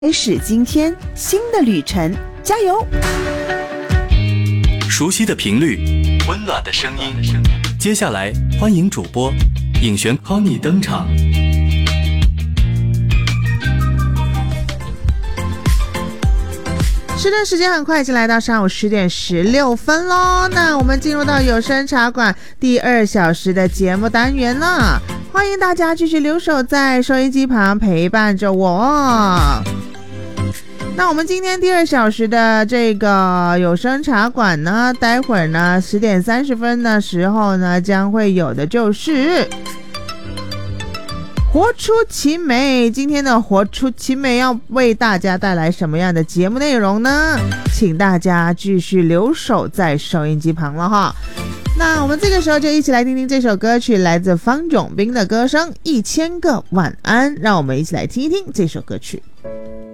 开始今天新的旅程，加油！ 熟悉的频率，温暖的声音。接下来，欢迎主播尹璇 Honey 登场。 是的，时间很快，已经来到上午10点16分咯。那我们进入到有声茶馆第2小时的节目单元了，欢迎大家继续留守在收音机旁陪伴着我。那我们今天第2小时的这个有声茶馆呢，待会儿呢10点30分的时候呢，将会有的就是活出奇美。今天的活出奇美要为大家带来什么样的节目内容呢？请大家继续留守在收音机旁了哈。那我们这个时候就一起来听听这首歌曲，来自方炯斌的歌声《1000个晚安》，让我们一起来听一听这首歌曲。